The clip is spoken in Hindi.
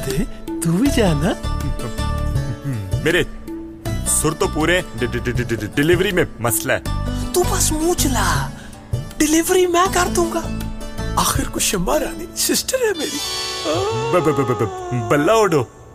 दे, तू भी जाना। मेरे सुर तो पूरे डिलीवरी में मसला है। तू बस मुंह चला, डिलीवरी मैं कर दूंगा। आखिर को शम्मा रानी सिस्टर है मेरी। बल्ला ओडो।